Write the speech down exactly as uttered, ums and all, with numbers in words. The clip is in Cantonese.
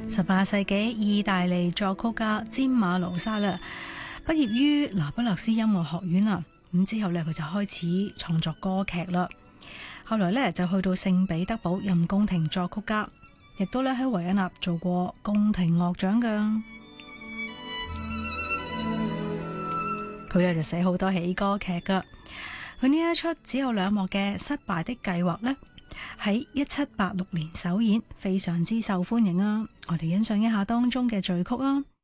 十八世紀意大利作曲家詹馬盧沙略畢業於那不勒斯音樂學院啊，咁之後呢，佢就開始創作歌劇啦。後來呢，就去到聖彼得堡任宮廷作曲家，亦都咧喺維也納做過宮廷樂長噶。佢咧就寫好多喜歌劇噶。佢呢一出只有兩幕嘅失敗的計劃呢，喺一七八六年首演，非常之受歡迎啊！我哋欣賞一下當中嘅序曲啊。